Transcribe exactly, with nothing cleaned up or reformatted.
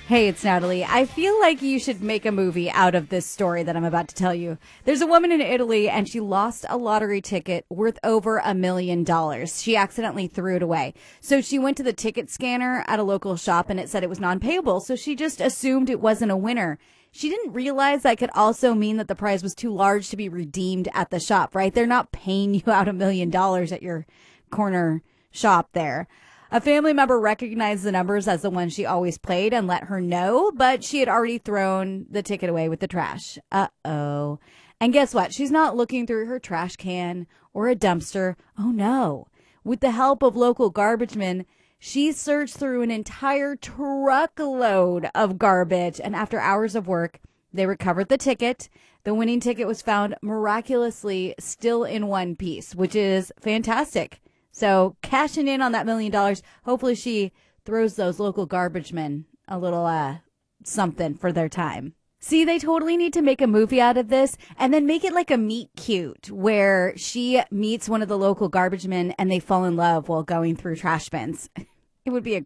Hey, it's Natalie. I feel like you should make a movie out of this story that I'm about to tell you. There's a woman in Italy and she lost a lottery ticket worth over a million dollars. She accidentally threw it away. So she went to the ticket scanner at a local shop and it said it was non-payable. So she just assumed it wasn't a winner. She didn't realize that could also mean that the prize was too large to be redeemed at the shop, right? They're not paying you out a million dollars at your corner shop there. A family member recognized the numbers as the one she always played and let her know, but she had already thrown the ticket away with the trash. Uh-oh. And guess what? She's not looking through her trash can or a dumpster. Oh, no. With the help of local garbage men, she searched through an entire truckload of garbage, and after hours of work, they recovered the ticket. The winning ticket was found miraculously still in one piece, which is fantastic. So cashing in on that million dollars, hopefully she throws those local garbage men a little uh something for their time. See, they totally need to make a movie out of this and then make it like a meet cute where she meets one of the local garbage men and they fall in love while going through trash bins. It would be a